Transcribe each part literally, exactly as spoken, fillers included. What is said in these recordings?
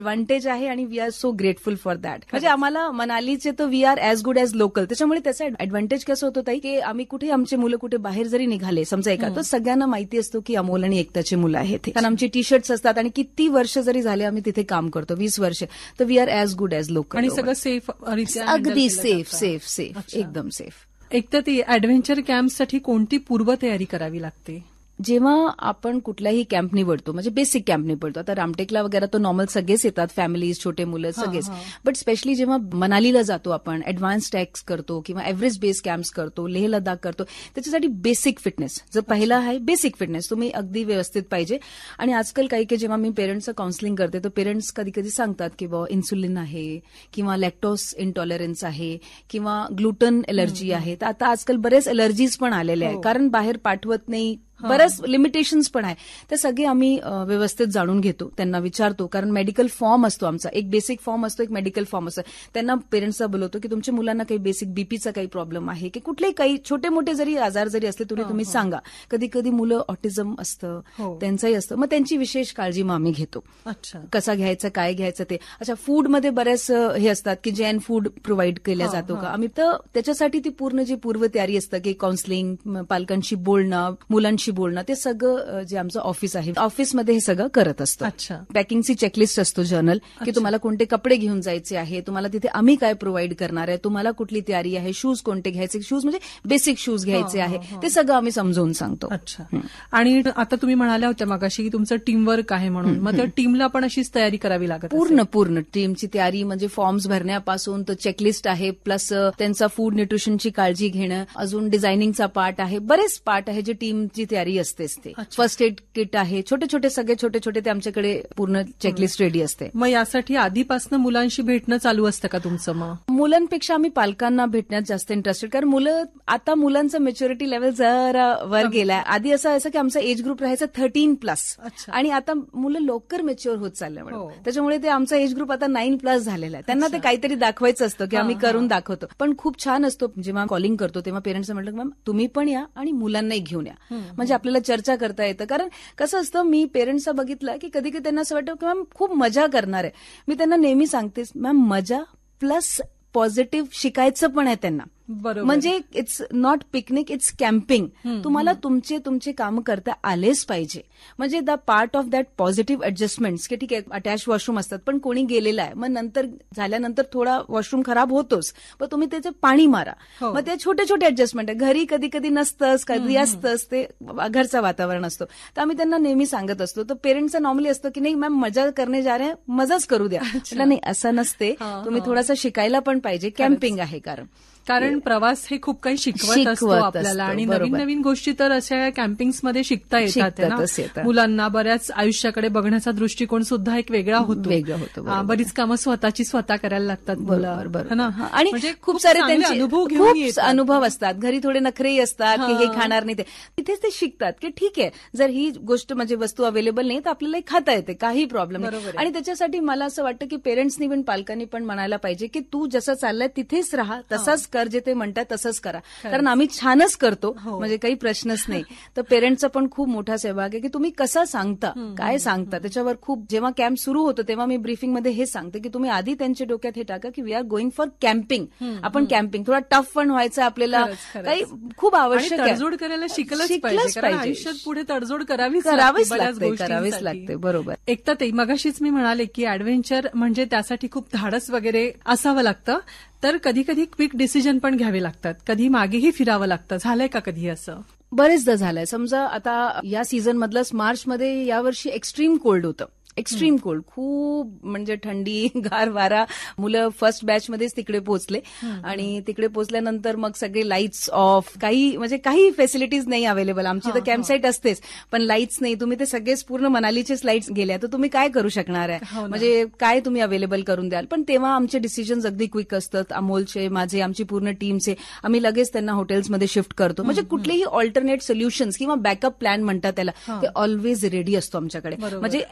Advantage आहे आणि we are so grateful for that. म्हणजे आम्हाला मनालीचे तर we R as good as local. त्याच्यामुळे त्याचा ऍडव्हान्टेज कसं होतं ताई की आम्ही कुठे आमचे मुलं कुठे बाहेर जरी निघाले समजा एका तर सगळ्यांना माहिती असतो की अमोल आणि एकताची मुलं आहेत. कारण आमची टी शर्ट्स असतात आणि किती वर्ष जरी झाले आम्ही तिथे काम करतो वीस वर्ष तर we R as good as local. आणि सगळं सेफ अगदी सेफ सेफ सेफ एकदम सेफ. एक तर ती ऍडव्हेंचर कॅम्पसाठी कोणती पूर्वतयारी करावी लागते? जेव्हा आपण कुठल्याही कॅम्प निवडतो म्हणजे बेसिक कॅम्प निवडतो, आता रामटेकला वगैरे तो नॉर्मल सगळेच येतात, फॅमिलीज, छोटे मुलं सगळेच, बट स्पेशली जेव्हा मनालीला जातो आपण, ऍडव्हान्स टॅक्स करतो किंवा एव्हरेस्ट बेस कॅम्प्स करतो, लेह लडाख करतो, त्याच्यासाठी बेसिक फिटनेस जर पहिला आहे बेसिक फिटनेस तुम्ही अगदी व्यवस्थित पाहिजे. आणि आजकाल काही काही जेव्हा मी पेरेंट्सचं काउन्सिलिंग करते तर पेरेंट्स कधी कधी सांगतात की बाबा इन्सुलिन आहे किंवा लॅक्टोस इंटॉलरन्स आहे किंवा ग्लुटन एलर्जी आहे. तर आता आजकाल बरेच एलर्जीज पण आलेले आहे कारण बाहेर पाठवत नाही, बरेच लिमिटेशन्स पण आहे. ते सगळे आम्ही व्यवस्थित जाणून घेतो, त्यांना विचारतो. कारण मेडिकल फॉर्म असतो आमचा, एक बेसिक फॉर्म असतो, एक मेडिकल फॉर्म असतो. त्यांना पेरेंट्सला बोलवतो की तुमच्या मुलांना काही बेसिक बीपीचा काही प्रॉब्लेम आहे की कुठलेही काही छोटे मोठे जरी आजार जरी असले तरी तुम्ही सांगा. कधी कधी मुलं ऑटिझम असतं त्यांचंही असतं, मग त्यांची विशेष काळजी मग आम्ही घेतो. कसा घ्यायचं, काय घ्यायचं ते. अच्छा, फूडमध्ये बरेच हे असतात की जैन फूड प्रोव्हाइड केलं जातो का आम्ही, तर त्याच्यासाठी ती पूर्ण जी पूर्वतयारी असतं की काउन्सिलिंग, पालकांशी बोलणं, मुलांशी बोलणं, ते सगळं जे आमचं ऑफिस आहे ऑफिसमध्ये हे सगळं करत असतो. पॅकिंगची चेकलिस्ट असतो जर्नल की तुम्हाला कोणते कपडे घेऊन जायचे आहे, तुम्हाला तिथे आम्ही काय प्रोव्हाइड करणार आहे, तुम्हाला कुठली तयारी आहे, शूज कोणते घ्यायचे, शूज म्हणजे बेसिक शूज घ्यायचे आहे, ते सगळं आम्ही समजावून सांगतो. अच्छा. आणि आता तुम्ही म्हणाल्या होत्या मगाशी की तुमचं टीमवर्क आहे म्हणून, मग त्या टीमला पण अशीच तयारी करावी लागत? पूर्ण पूर्ण टीमची तयारी म्हणजे फॉर्म्स भरण्यापासून तर चेकलिस्ट आहे, प्लस त्यांचा फूड न्यूट्रिशनची काळजी घेणं, अजून डिझायनिंगचा पार्ट आहे, बरेच पार्ट आहे जे टीमची तयारी असते. फर्स्ट एड किट आहे, छोटे छोटे सगळे छोटे छोटे ते आमच्याकडे पूर्ण चेकलिस्ट रेडी असते. मग यासाठी आधीपासून मुलांशी भेटणं चालू असतं का तुमचं? मग मुलांपेक्षा आम्ही पालकांना भेटण्यात जास्त इंटरेस्टेड, कारण मुलं आता मुलांचं मेच्युरिटी लेवल जरा वर गेलाय. आधी असं असं की आमचा एज ग्रुप राहायचा थर्टीन प्लस आणि आता मुलं लवकर मेच्युअर होत चालल्यामुळे त्याच्यामुळे ते आमचा एज ग्रुप आता नाईन प्लस झालेला आहे. त्यांना ते काहीतरी दाखवायचं असतं की आम्ही करून दाखवतो. पण खूप छान असतो जेव्हा कॉलिंग करतो तेव्हा पेरेंट्स म्हटलं मॅम तुम्ही पण या आणि मुलांनाही घेऊन या, म्हणजे आपल्याला चर्चा करता येतं. कारण कसं असतं, मी पेरेंट्सचं बघितलं की कधी कधी त्यांना असं वाटतं की मॅम खूप मजा करणार आहे. मी त्यांना नेहमी सांगतेस मॅम मजा प्लस पॉझिटिव्ह शिकायचं पण आहे त्यांना. म्हणजे it's not picnic, it's camping. तुम्हाला तुमचे तुमचे काम करता आलेच पाहिजे. म्हणजे the part of that positive ऍडजस्टमेंट्स की ठीक आहे अटॅच वॉशरूम असतात पण कोणी गेलेलं आहे, मग नंतर झाल्यानंतर थोडा वॉशरूम खराब होतोच, पण तुम्ही त्याचं पाणी मारा. मग ते छोटे छोटे ऍडजस्टमेंट आहे. घरी कधी कधी नसतंच, कधी असतंच, ते घरचं वातावरण असतं. तर आम्ही त्यांना नेहमी सांगत असतो. तर पेरेंट्सचं नॉर्मली असतं की नाही मॅम मजा करणे जा रहे मजाच करू द्या. नाही असं नसते, तुम्ही थोडासा शिकायला पण पाहिजे. कॅम्पिंग आहे कारण कारण प्रवास हे खूप काही शिकवत असतो आपल्याला आणि नवीन नवीन गोष्टी तर अशा कॅम्पिंग्समध्ये शिकता येतात. मुलांना बऱ्याच आयुष्याकडे बघण्याचा दृष्टिकोन सुद्धा एक वेगळा होतो. वेगळा होतो. बरीच कामं स्वतःची स्वतः करायला लागतात मुलं आणि खूप सारे त्यांचे अनुभव घेऊन अनुभव असतात. घरी थोडे नखरेही असतात की हे खाणार नाही, ते तिथेच ते शिकतात की ठीक आहे जर ही गोष्ट म्हणजे वस्तू अवेलेबल नाही तर आपल्याला खाता येते, काही प्रॉब्लेम नाही. आणि त्याच्यासाठी मला असं वाटतं की पेरेंट्सनी पण पालकांनी पण म्हणायला पाहिजे की तू जसं चाललंय तिथेच राहा, तसाच कर, जे ते म्हणतात तसंच करा. कारण आम्ही छानच करतो, म्हणजे काही प्रश्नच नाही. तर पेरेंट्सचा पण खूप मोठा सहभाग आहे की तुम्ही कसा सांगता, काय सांगता, त्याच्यावर खूप. जेव्हा कॅम्प सुरू होतो तेव्हा मी ब्रीफिंगमध्ये हे सांगते की तुम्ही आधी त्यांच्या डोक्यात हे टाका की we R going for camping. आपण कॅम्पिंग थोडा टफ पण व्हायचं आपल्याला, काही खूप आवश्यक आहे. तडजोड करायला शिकलंच पाहिजे, कारण आयुष्यात पुढे तडजोड करावीच करावीच लागते करावीच लागते. बरोबर. एकतर ते मगाशीच मी म्हणाले की ऍडव्हेंचर म्हणजे त्यासाठी खूप धाडस वगैरे असावं लागतं. तर कधी कधी क्विक डिसिजन पण घ्यावे लागतात, कधी मागेही फिरावं लागतं. झालंय का कधी असं? बरेचदा झालंय. समजा आता या सीझन मधलं मार्चमध्ये यावर्षी एक्स्ट्रीम कोल्ड होतं. एक्स्ट्रीम कोल्ड, खूप म्हणजे थंडी, गार वारा. मुलं फर्स्ट बॅचमध्येच तिकडे पोहोचले आणि तिकडे पोहोचल्यानंतर मग सगळे लाईट्स ऑफ, काही म्हणजे काही फॅसिलिटीज नाही अवेलेबल. आमची तर कॅम्पसाईट असतेच पण लाईट्स नाही. तुम्ही ते सगळेच पूर्ण मनालीचेच लाईट्स गेल्या तर तुम्ही काय करू शकणार आहे, म्हणजे काय तुम्ही अवेलेबल करून द्याल. पण तेव्हा आमचे डिसिजन्स अगदी क्विक असतात. अमोलचे, माझे, आमची पूर्ण टीमचे. आम्ही लगेच त्यांना हॉटेल्समध्ये शिफ्ट करतो. म्हणजे कुठलेही ऑल्टरनेट सोल्युशन्स किंवा बॅकअप प्लॅन म्हणतात त्याला, ते ऑलवेज रेडी असतो आमच्याकडे. म्हणजे एनी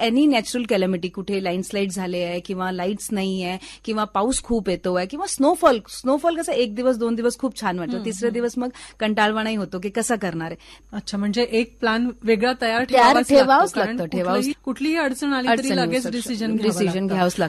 नॅचरल कॅलॅमिटी, कुठे लँडस्लाईड झाले आहे किंवा लाईट्स नाही आहे किंवा पाऊस खूप येतोय किंवा स्नोफॉल स्नोफॉल कसं एक दिवस दोन दिवस खूप छान वाटतं, तिसरे दिवस मग कंटाळवाणाही होतो की कसं करणार आहे. अच्छा, म्हणजे एक प्लॅन वेगळा तयार ठेवावाच लागतं. ठेवावं कुठलीही अडचण आली तरी लगेच डिसिजन डिसिजन घ्यावंच लागतं.